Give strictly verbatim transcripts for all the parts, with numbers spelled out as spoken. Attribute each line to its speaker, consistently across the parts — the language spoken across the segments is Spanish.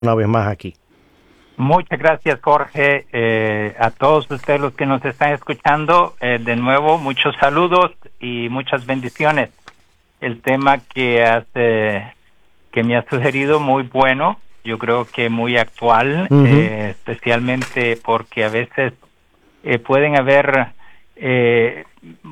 Speaker 1: una vez más aquí.
Speaker 2: Muchas gracias, Jorge. Eh, a todos ustedes los que nos están escuchando, eh, de nuevo, muchos saludos y muchas bendiciones. El tema que, has, eh, que me has sugerido, muy bueno, yo creo que muy actual, uh-huh. eh, especialmente porque a veces eh, pueden haber eh,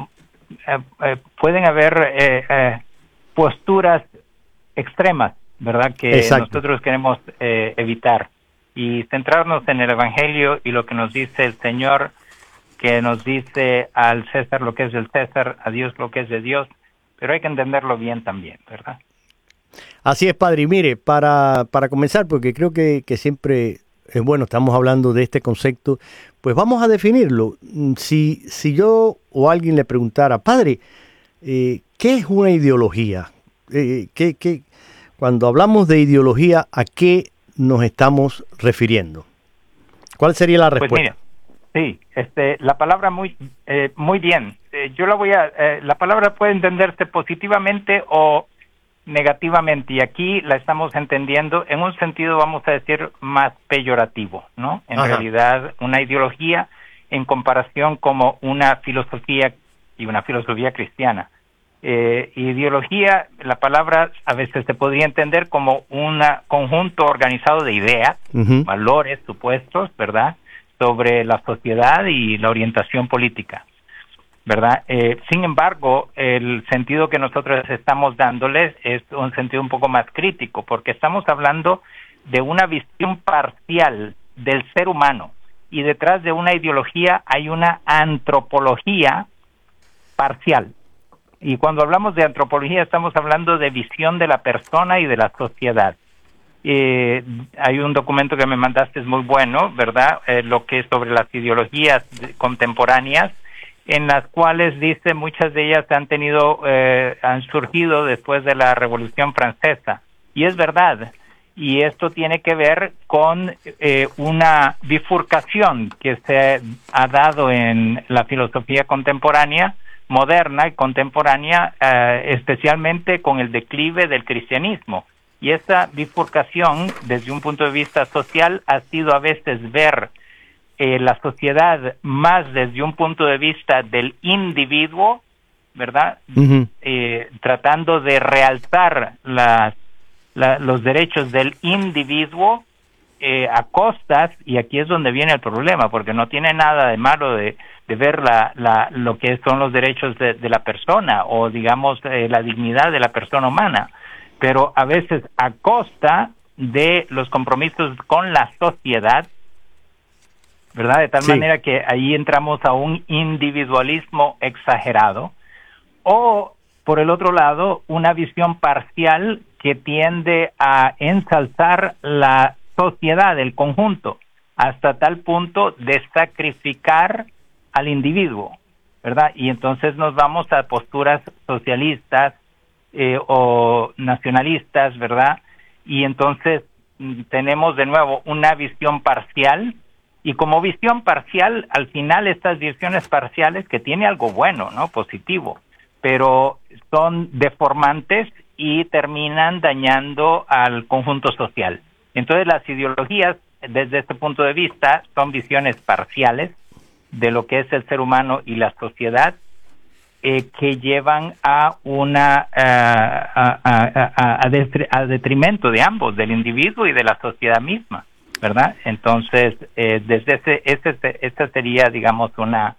Speaker 2: eh, eh, pueden haber eh, eh, posturas extremas, ¿verdad? Que Exacto. nosotros queremos eh, evitar y centrarnos en el Evangelio y lo que nos dice el Señor, que nos dice al César lo que es del César, a Dios lo que es de Dios, pero hay que entenderlo bien también, ¿verdad?
Speaker 1: Así es, padre. Y mire, para, para comenzar, porque creo que, que siempre es bueno, estamos hablando de este concepto, pues vamos a definirlo. Si, si yo o alguien le preguntara, padre, eh, ¿qué es una ideología? Eh, ¿qué, qué, cuando hablamos de ideología, ¿a qué nos estamos refiriendo? ¿Cuál sería la respuesta?
Speaker 2: Pues mira, sí, este, la palabra muy, eh, muy bien. Eh, yo la voy a, eh, la palabra puede entenderse positivamente o negativamente, y aquí la estamos entendiendo en un sentido, vamos a decir, más peyorativo, ¿no? En Ajá. realidad, una ideología en comparación como una filosofía y una filosofía cristiana. Eh, ideología, la palabra a veces se podría entender como un conjunto organizado de ideas, uh-huh. valores, supuestos, ¿verdad?, sobre la sociedad y la orientación política, ¿verdad? Eh, sin embargo, el sentido que nosotros estamos dándoles es un sentido un poco más crítico, porque estamos hablando de una visión parcial del ser humano, y detrás de una ideología hay una antropología parcial. Y cuando hablamos de antropología estamos hablando de visión de la persona y de la sociedad. Eh, hay un documento que me mandaste, es muy bueno, ¿verdad? Eh, lo que es sobre las ideologías contemporáneas, en las cuales dice muchas de ellas han tenido, eh, han surgido después de la Revolución Francesa. Y es verdad. Y esto tiene que ver con eh, una bifurcación que se ha dado en la filosofía contemporánea, moderna y contemporánea, eh, especialmente con el declive del cristianismo. Y esa bifurcación, desde un punto de vista social, ha sido a veces ver eh, la sociedad más desde un punto de vista del individuo, ¿verdad? Uh-huh. Eh, tratando de realzar las, la, los derechos del individuo eh, a costas, y aquí es donde viene el problema, porque no tiene nada de malo de de ver la, la, lo que son los derechos de, de la persona o, digamos, eh, la dignidad de la persona humana, pero a veces a costa de los compromisos con la sociedad, ¿verdad? De tal sí. manera que ahí entramos a un individualismo exagerado, o, por el otro lado, una visión parcial que tiende a ensalzar la sociedad, el conjunto, hasta tal punto de sacrificar al individuo, ¿verdad? Y entonces nos vamos a posturas socialistas eh, o nacionalistas, ¿verdad? Y entonces mm, tenemos de nuevo una visión parcial, y como visión parcial, al final estas visiones parciales, que tiene algo bueno, ¿no?, positivo, pero son deformantes y terminan dañando al conjunto social. Entonces las ideologías, desde este punto de vista, son visiones parciales de lo que es el ser humano y la sociedad, eh, que llevan a una uh, a, a, a, a, detri- a detrimento de ambos, del individuo y de la sociedad misma, ¿verdad? Entonces, eh, desde ese, ese, esa sería, digamos, una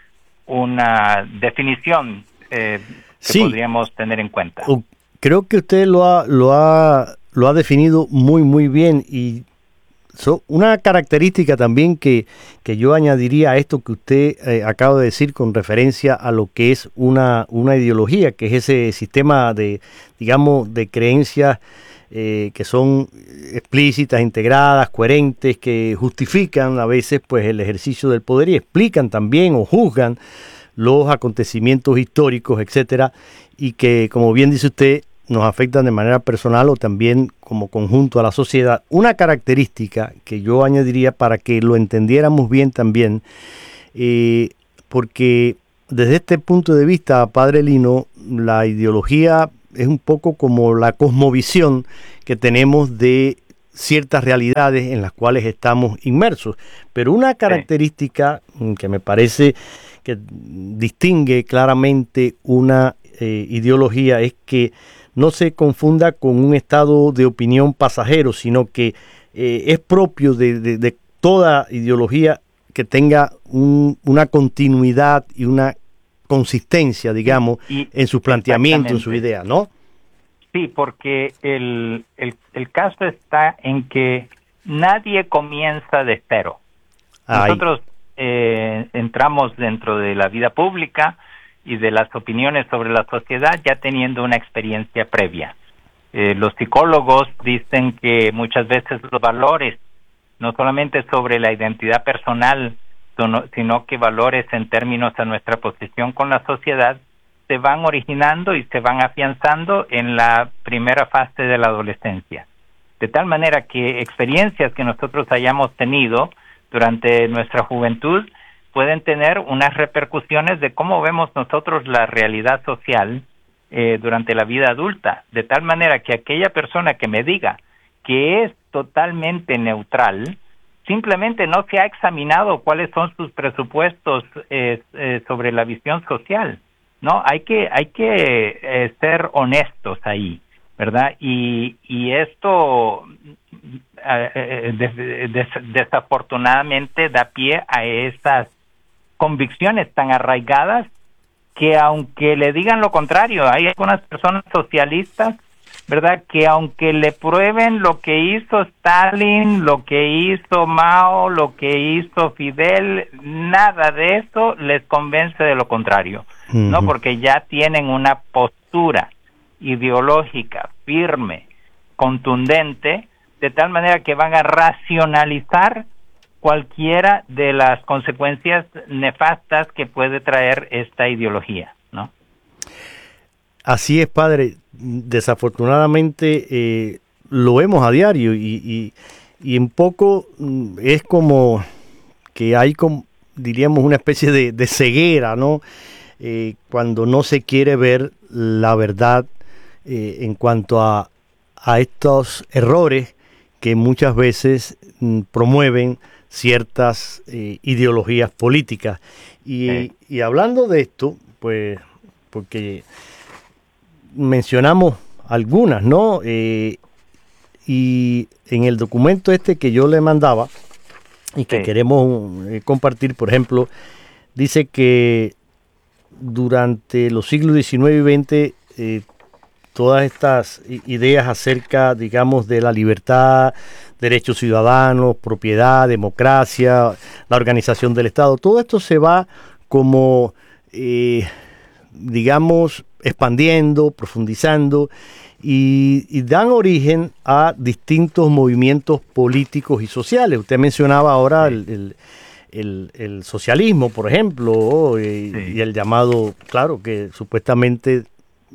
Speaker 2: una definición eh, que sí. podríamos tener en cuenta.
Speaker 1: Creo que usted lo ha lo ha lo ha definido muy muy bien, y So, una característica también que, que yo añadiría a esto que usted eh, acaba de decir con referencia a lo que es una, una ideología, que es ese sistema de, digamos, de creencias eh, que son explícitas, integradas, coherentes, que justifican a veces pues el ejercicio del poder y explican también o juzgan los acontecimientos históricos, etcétera, y que, como bien dice usted, nos afectan de manera personal o también como conjunto a la sociedad. Una característica que yo añadiría para que lo entendiéramos bien también, eh, porque desde este punto de vista, Padre Lino, la ideología es un poco como la cosmovisión que tenemos de ciertas realidades en las cuales estamos inmersos. Pero una característica sí. que me parece que distingue claramente una eh, ideología es que no se confunda con un estado de opinión pasajero, sino que eh, es propio de, de, de toda ideología que tenga un, una continuidad y una consistencia, digamos, y, en sus planteamientos, en sus ideas, ¿no?
Speaker 2: Sí, porque el, el, el caso está en que nadie comienza de cero. Ay. Nosotros eh, entramos dentro de la vida pública y de las opiniones sobre la sociedad ya teniendo una experiencia previa. Eh, los psicólogos dicen que muchas veces los valores, no solamente sobre la identidad personal, sino que valores en términos a nuestra posición con la sociedad, se van originando y se van afianzando en la primera fase de la adolescencia. De tal manera que experiencias que nosotros hayamos tenido durante nuestra juventud pueden tener unas repercusiones de cómo vemos nosotros la realidad social eh, durante la vida adulta. De tal manera que aquella persona que me diga que es totalmente neutral, simplemente no se ha examinado cuáles son sus presupuestos eh, eh, sobre la visión social. No, hay que hay que eh, ser honestos ahí, ¿verdad? Y y esto eh, des, des, desafortunadamente da pie a esas convicciones tan arraigadas que aunque le digan lo contrario, hay algunas personas socialistas, ¿verdad?, que aunque le prueben lo que hizo Stalin, lo que hizo Mao, lo que hizo Fidel, nada de eso les convence de lo contrario, uh-huh. ¿no? Porque ya tienen una postura ideológica firme, contundente, de tal manera que van a racionalizar cualquiera de las consecuencias nefastas que puede traer esta ideología, ¿no?
Speaker 1: Así es, padre. Desafortunadamente eh, lo vemos a diario y, y, y un poco es como que hay, como, diríamos, una especie de, de ceguera, ¿no? Eh, cuando no se quiere ver la verdad eh, en cuanto a, a estos errores que muchas veces mm, promueven ciertas eh, ideologías políticas. Y, sí. y hablando de esto, pues, porque mencionamos algunas, ¿no? Eh, y en el documento este que yo le mandaba y que sí. queremos eh, compartir, por ejemplo, dice que durante los siglos diecinueve y veinte eh, todas estas ideas acerca, digamos, de la libertad, derechos ciudadanos, propiedad, democracia, la organización del Estado, todo esto se va como, eh, digamos, expandiendo, profundizando y, y dan origen a distintos movimientos políticos y sociales. Usted mencionaba ahora sí. el, el, el, el socialismo, por ejemplo, y, sí. y el llamado, claro, que supuestamente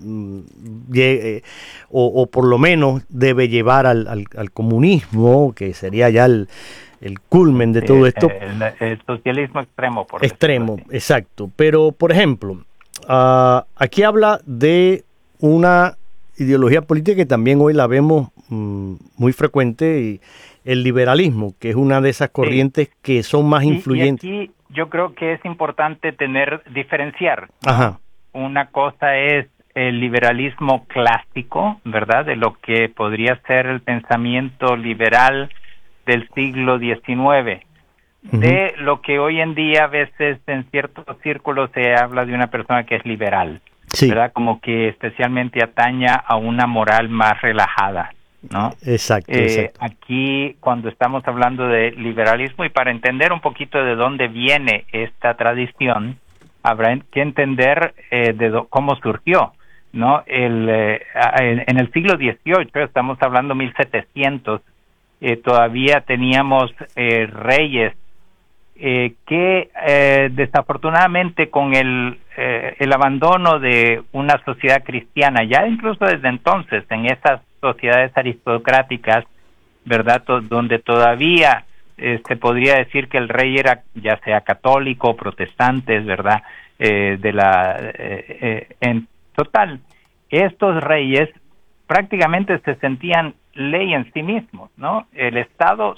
Speaker 1: Llegue, o, o por lo menos debe llevar al, al, al comunismo, que sería ya el, el culmen de todo esto.
Speaker 2: El, el socialismo extremo, por
Speaker 1: extremo, exacto. Pero, por ejemplo, uh, aquí habla de una ideología política que también hoy la vemos um, muy frecuente, y el liberalismo, que es una de esas corrientes sí. que son más influyentes.
Speaker 2: Y aquí yo creo que es importante tener, diferenciar.
Speaker 1: Ajá.
Speaker 2: Una cosa es el liberalismo clásico, ¿verdad?, de lo que podría ser el pensamiento liberal del siglo diecinueve, uh-huh. de lo que hoy en día a veces en ciertos círculos se habla de una persona que es liberal, sí. ¿verdad?, como que especialmente ataña a una moral más relajada, ¿no?
Speaker 1: Exacto,
Speaker 2: eh,
Speaker 1: exacto.
Speaker 2: Aquí, cuando estamos hablando de liberalismo, y para entender un poquito de dónde viene esta tradición, habrá que entender eh, de do, cómo surgió, ¿no? El, eh, en el siglo dieciocho, estamos hablando mil setecientos, eh, todavía teníamos eh, reyes eh, que eh, desafortunadamente con el, eh, el abandono de una sociedad cristiana, ya incluso desde entonces, en esas sociedades aristocráticas, ¿verdad?, to- donde todavía eh, se podría decir que el rey era ya sea católico o protestante, ¿verdad?, eh, de la eh, eh, en total, estos reyes prácticamente se sentían ley en sí mismos, ¿no? El Estado